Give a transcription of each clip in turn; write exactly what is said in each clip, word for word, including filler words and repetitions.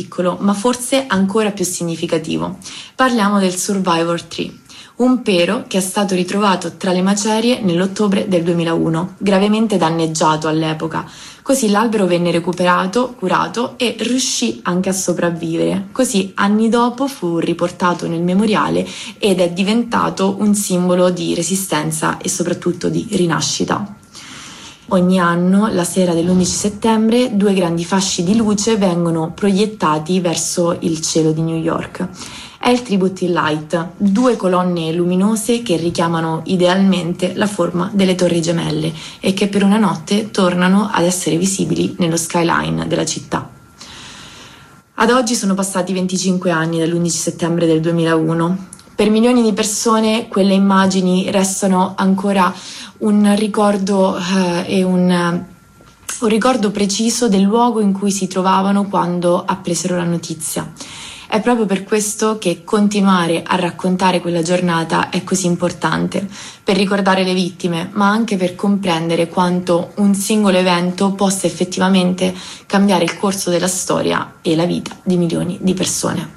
piccolo, ma forse ancora più significativo. Parliamo del Survivor Tree, un pero che è stato ritrovato tra le macerie nell'ottobre del duemilauno, gravemente danneggiato all'epoca. Così l'albero venne recuperato, curato e riuscì anche a sopravvivere. Così anni dopo fu riportato nel memoriale ed è diventato un simbolo di resistenza e soprattutto di rinascita. Ogni anno, la sera dell'undici settembre, due grandi fasci di luce vengono proiettati verso il cielo di New York. È il Tribute in Light, due colonne luminose che richiamano idealmente la forma delle Torri Gemelle e che per una notte tornano ad essere visibili nello skyline della città. Ad oggi sono passati venticinque anni dall'undici settembre del duemilauno. Per milioni di persone quelle immagini restano ancora un ricordo eh, e un, un ricordo preciso del luogo in cui si trovavano quando appresero la notizia. È proprio per questo che continuare a raccontare quella giornata è così importante, per ricordare le vittime, ma anche per comprendere quanto un singolo evento possa effettivamente cambiare il corso della storia e la vita di milioni di persone.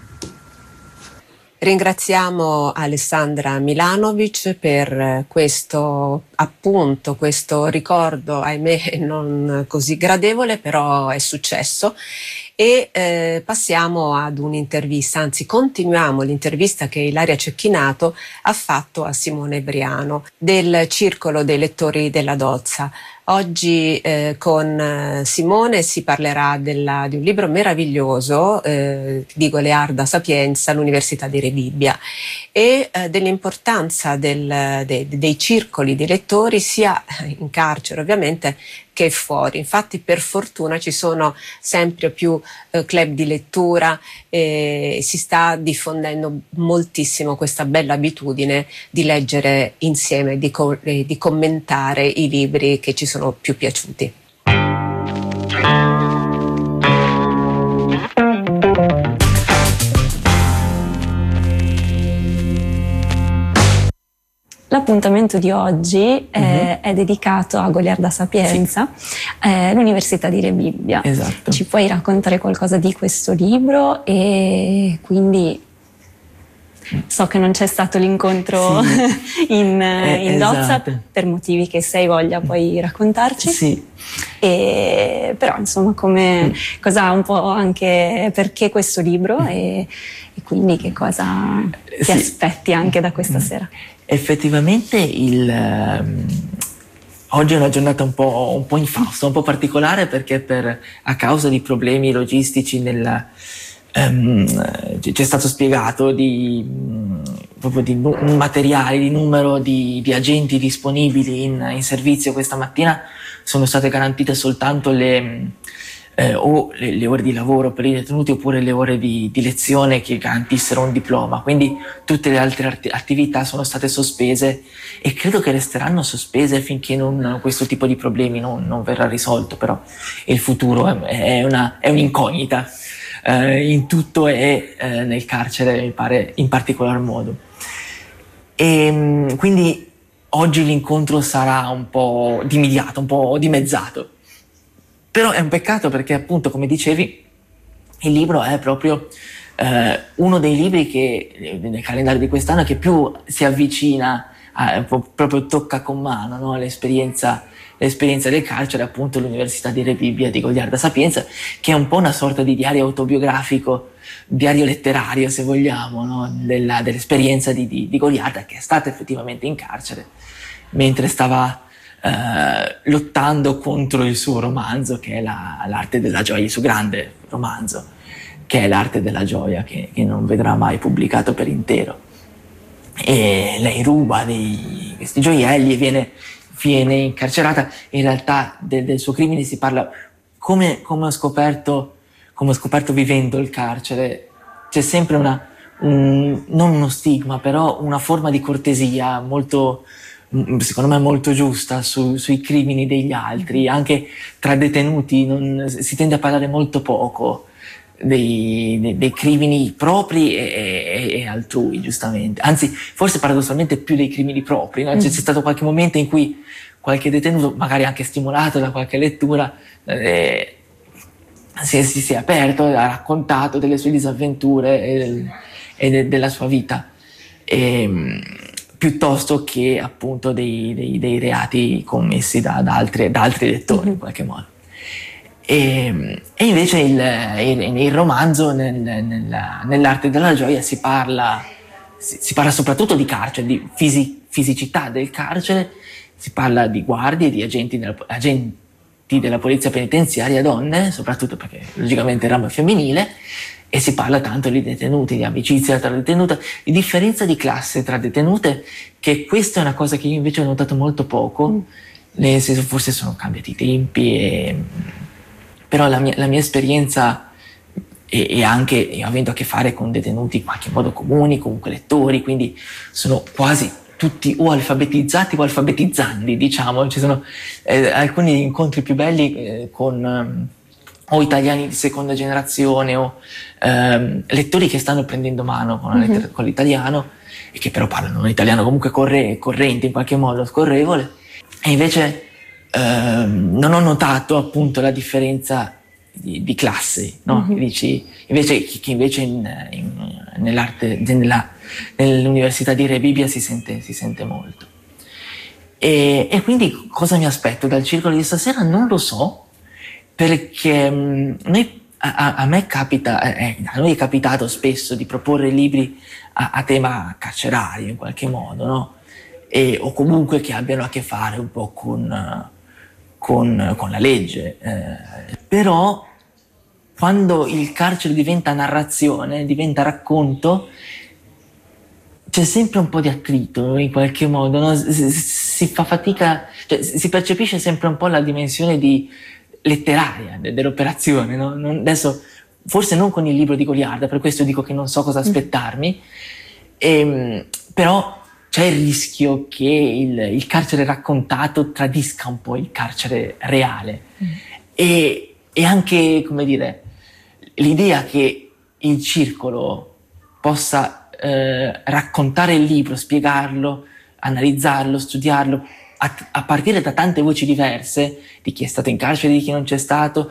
Ringraziamo Alessandra Milanovic per questo appunto, questo ricordo, ahimè non così gradevole, però è successo. E eh, passiamo ad un'intervista, anzi continuiamo l'intervista che Ilaria Cecchinato ha fatto a Simone Briano del Circolo dei Lettori della Dozza. Oggi eh, con Simone si parlerà della, di un libro meraviglioso eh, di Goliarda Sapienza, l'Università di Re Bibbia, e eh, dell'importanza del, de, dei circoli di lettori sia in carcere ovviamente che fuori. Infatti per fortuna ci sono sempre più eh, club di lettura e si sta diffondendo moltissimo questa bella abitudine di leggere insieme, di, co- di commentare i libri che ci sono più piaciuti. L'appuntamento di oggi eh, uh-huh. è dedicato a Goliarda Sapienza, sì. eh, l'Università di Re Bibbia. Esatto. Ci puoi raccontare qualcosa di questo libro? E quindi so che non c'è stato l'incontro sì. in, eh, in Dozza, esatto. per motivi che se hai voglia puoi raccontarci. Sì. E, però insomma come mm. cosa un po' anche perché questo libro mm. e, e quindi che cosa ti sì. aspetti anche da questa mm. sera? Effettivamente il, um, oggi è una giornata un po', un po' infausta, un po' particolare perché per, a causa di problemi logistici nel, um, ci è stato spiegato di, um, proprio di nu- materiali, di numero di, di agenti disponibili in, in servizio questa mattina sono state garantite soltanto le Eh, o le, le ore di lavoro per i detenuti oppure le ore di, di lezione che garantissero un diploma, quindi tutte le altre art- attività sono state sospese e credo che resteranno sospese finché non, questo tipo di problemi non, non verrà risolto, però il futuro è, è, una, è un'incognita eh, in tutto e eh, nel carcere mi pare in particolar modo. E quindi oggi l'incontro sarà un po' dimediato, un po' dimezzato. Però è un peccato perché appunto, come dicevi, il libro è proprio eh, uno dei libri che nel calendario di quest'anno che più si avvicina, a, proprio tocca con mano, no? l'esperienza, l'esperienza del carcere, appunto l'Università di Re Bibbia di Goliarda Sapienza, che è un po' una sorta di diario autobiografico, diario letterario se vogliamo, no? Della, dell'esperienza di, di, di Goliarda, che è stata effettivamente in carcere mentre stava Uh, lottando contro il suo romanzo che è la, l'arte della gioia, il suo grande romanzo che è l'arte della gioia che, che non vedrà mai pubblicato per intero, e lei ruba dei, questi gioielli e viene, viene incarcerata. In realtà de, del suo crimine si parla come, come ho scoperto come ho scoperto vivendo il carcere. C'è sempre una un, non uno stigma, però una forma di cortesia molto, secondo me molto giusta su, sui crimini degli altri. Anche tra detenuti non, si tende a parlare molto poco dei, dei, dei crimini propri e, e, e altrui, giustamente, anzi forse paradossalmente più dei crimini propri, no? C'è, c'è stato qualche momento in cui qualche detenuto, magari anche stimolato da qualche lettura, eh, si, si, si è aperto, ha raccontato delle sue disavventure e, del, e de, della sua vita, e, piuttosto che appunto dei, dei, dei reati commessi da, da, altri, da altri lettori, mm-hmm. in qualche modo. E, e invece il, il, il romanzo nel, nel, nell'arte della gioia si parla, si, si parla soprattutto di carcere, di fisi, fisicità del carcere, si parla di guardie, di agenti della, agenti della polizia penitenziaria, donne, soprattutto perché logicamente il ramo è femminile, e si parla tanto di detenuti, di amicizia tra detenute, di differenza di classe tra detenute, che questa è una cosa che io invece ho notato molto poco, mm. nel senso forse sono cambiati i tempi, e, però la mia, la mia esperienza, e, e anche e avendo a che fare con detenuti in qualche modo comuni, comunque lettori, quindi sono quasi tutti o alfabetizzati o alfabetizzandi, diciamo. Ci sono eh, alcuni incontri più belli eh, con um, o italiani di seconda generazione o um, lettori che stanno prendendo mano con, mm-hmm. lettera, con l'italiano, e che però parlano un italiano comunque corre, corrente, in qualche modo scorrevole, e invece um, non ho notato appunto la differenza di, di classe, no? Mm-hmm. Dici, invece, che invece in, in, nell'arte, nella, nell'università di Re Bibbia si sente, si sente molto. E, e quindi cosa mi aspetto dal circolo di stasera? Non lo so, perché mh, noi, a, a me capita, eh, a noi è capitato spesso di proporre libri a, a tema carcerario in qualche modo, no? E, o comunque che abbiano a che fare un po' con, con, con la legge. Eh, però quando il carcere diventa narrazione, diventa racconto, c'è sempre un po' di attrito in qualche modo, no? Si, si fa fatica, cioè, si percepisce sempre un po' la dimensione di letteraria dell'operazione, no? Non, adesso forse non con il libro di Goliarda, per questo dico che non so cosa aspettarmi, e, però c'è il rischio che il, il carcere raccontato tradisca un po' il carcere reale, mm. e, e anche, come dire, l'idea che il circolo possa eh, raccontare il libro, spiegarlo, analizzarlo, studiarlo a, a partire da tante voci diverse, di chi è stato in carcere, di chi non c'è stato,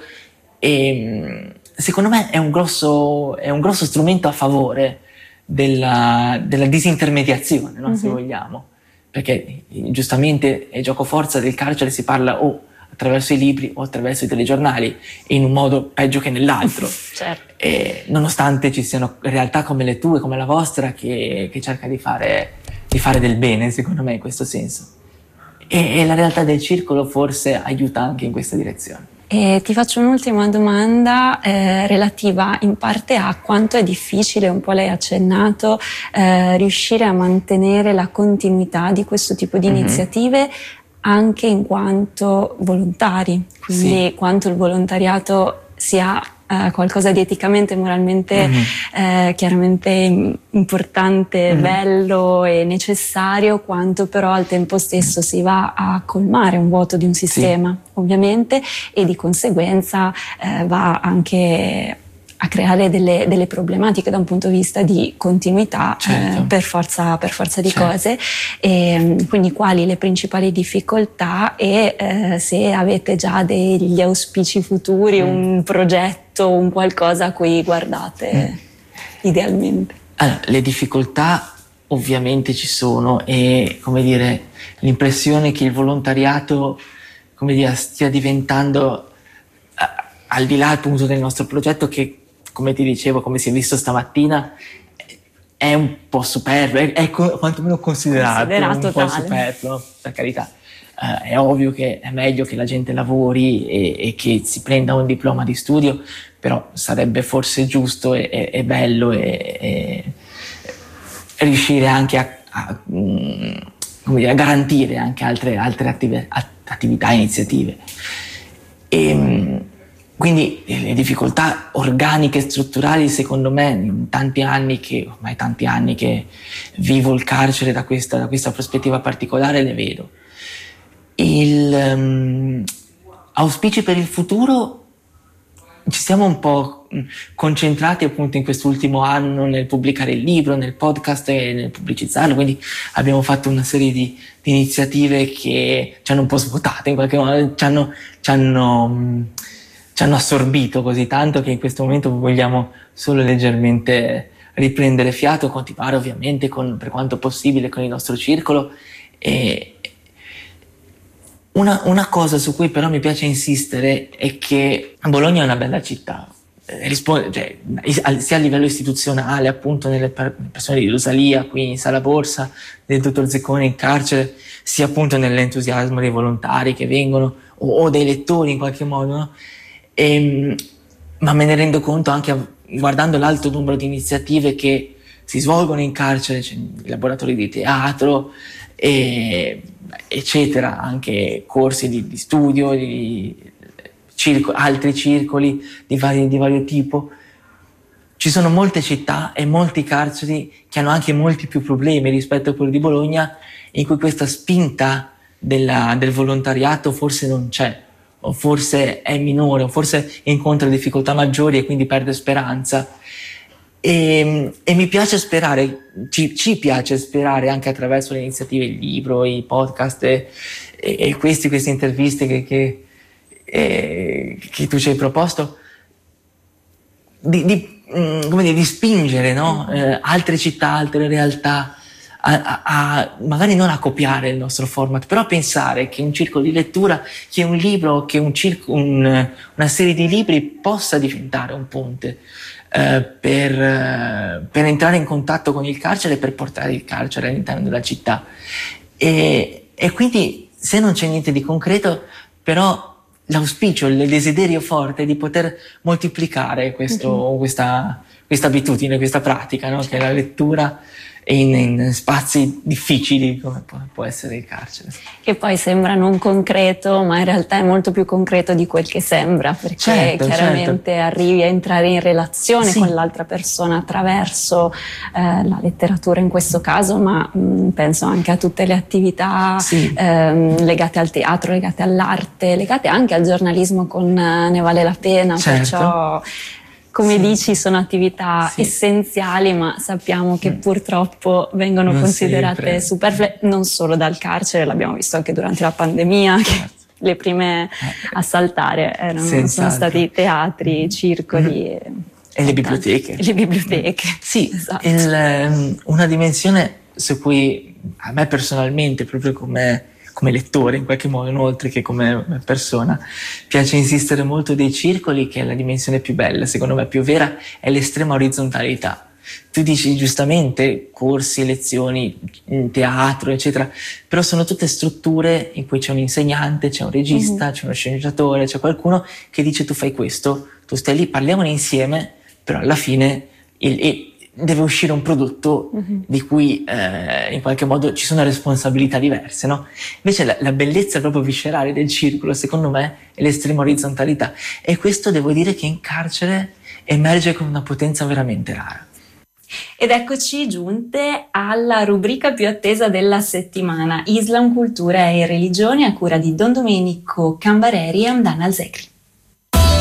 e secondo me è un grosso, è un grosso strumento a favore della, della disintermediazione, no? Mm-hmm. Se vogliamo, perché giustamente è gioco forza del carcere, si parla o attraverso i libri o attraverso i telegiornali, e in un modo peggio che nell'altro. Certo. E nonostante ci siano realtà come le tue, come la vostra, che, che cerca di fare, di fare del bene, secondo me, in questo senso. E, e la realtà del circolo forse aiuta anche in questa direzione. E ti faccio un'ultima domanda eh, relativa in parte a quanto è difficile, un po' lei ha accennato, eh, riuscire a mantenere la continuità di questo tipo di mm-hmm. iniziative anche in quanto volontari, quindi sì. quanto il volontariato sia eh, qualcosa di eticamente e moralmente mm-hmm. eh, chiaramente importante, mm-hmm. bello e necessario, quanto però al tempo stesso si va a colmare un vuoto di un sistema, sì. ovviamente, e di conseguenza eh, va anche a creare delle, delle problematiche da un punto di vista di continuità, certo. eh, per forza, per forza di certo. cose, e quindi quali le principali difficoltà, e eh, se avete già degli auspici futuri, mm. un progetto, un qualcosa a cui guardate mm. idealmente. Allora, le difficoltà ovviamente ci sono, e come dire, l'impressione che il volontariato, come dire, stia diventando, eh, al di là appunto del nostro progetto, che come ti dicevo, come si è visto stamattina, è un po' superfluo, è, è quantomeno considerato, considerato un tale. po' superfluo, per carità. Uh, è ovvio che è meglio che la gente lavori e, e che si prenda un diploma di studio, però sarebbe forse giusto e, e, e bello e, e riuscire anche a, a, um, come dire, a garantire anche altre, altre attive, attività e iniziative. E, um, Quindi le difficoltà organiche e strutturali, secondo me, in tanti anni che, ormai tanti anni che vivo il carcere da questa, da questa prospettiva particolare, le vedo. Il, um, auspici per il futuro, ci siamo un po' concentrati appunto in quest'ultimo anno nel pubblicare il libro, nel podcast e nel pubblicizzarlo, quindi abbiamo fatto una serie di, di iniziative che ci hanno un po' svuotato in qualche modo, ci hanno... Ci hanno ci hanno assorbito così tanto che in questo momento vogliamo solo leggermente riprendere fiato, continuare ovviamente con, per quanto possibile con il nostro circolo. E una, una cosa su cui però mi piace insistere è che Bologna è una bella città, eh, risponde, cioè, sia a livello istituzionale, appunto nelle per- persone di Rosalia qui in Sala Borsa, del dottor Zeccone in carcere, sia appunto nell'entusiasmo dei volontari che vengono o, o dei lettori in qualche modo, no? E, ma me ne rendo conto anche a, guardando l'alto numero di iniziative che si svolgono in carcere, cioè i laboratori di teatro, e, eccetera, anche corsi di, di studio, di circo, altri circoli di vario, di vario tipo. Ci sono molte città e molti carceri che hanno anche molti più problemi rispetto a quello di Bologna, in cui questa spinta della, del volontariato forse non c'è, o forse è minore, o forse incontra difficoltà maggiori e quindi perde speranza. E, e mi piace sperare, ci, ci piace sperare anche attraverso le iniziative, il libro, i podcast e, e, e questi, queste interviste che, che, e, che tu ci hai proposto, di, di, come dire, di spingere, no? eh, altre città, altre realtà A, a, a magari non a copiare il nostro format, però a pensare che un circolo di lettura, che un libro, che un circo, un, una serie di libri possa diventare un ponte eh, per, eh, per entrare in contatto con il carcere e per portare il carcere all'interno della città. E, e quindi, se non c'è niente di concreto, però l'auspicio, il desiderio forte di poter moltiplicare questo, mm-hmm. questa, questa abitudine, questa pratica, no? Che è la lettura In, in spazi difficili come può, può essere il carcere. Che poi sembra non concreto, ma in realtà è molto più concreto di quel che sembra, perché certo, chiaramente certo. arrivi a entrare in relazione sì. con l'altra persona attraverso eh, la letteratura in questo caso, ma mh, penso anche a tutte le attività sì. ehm, legate al teatro, legate all'arte, legate anche al giornalismo con uh, Ne vale la pena, certo. perciò come sì. dici sono attività sì. essenziali, ma sappiamo che mm. purtroppo vengono non considerate sempre. superflue, non solo dal carcere, l'abbiamo visto anche durante la pandemia, certo. che le prime a saltare erano, sono stati i teatri, i circoli. Mm. E, e le biblioteche. E le biblioteche. Sì, esatto. il, una dimensione su cui a me personalmente, proprio come come lettore in qualche modo, oltre che come persona, piace insistere molto dei circoli, che è la dimensione più bella, secondo me più vera, è l'estrema orizzontalità. Tu dici giustamente corsi, lezioni, teatro, eccetera, però sono tutte strutture in cui c'è un insegnante, c'è un regista, mm-hmm. c'è uno sceneggiatore, c'è qualcuno che dice tu fai questo, tu stai lì, parliamone insieme, però alla fine il, il deve uscire un prodotto mm-hmm. di cui eh, in qualche modo ci sono responsabilità diverse, no? Invece la, la bellezza proprio viscerale del circolo, secondo me, è l'estrema orizzontalità, e questo devo dire che in carcere emerge con una potenza veramente rara. Ed eccoci giunte alla rubrica più attesa della settimana, Islam, cultura e religione, a cura di Don Domenico Cambareri e Amdana Al-Zekri.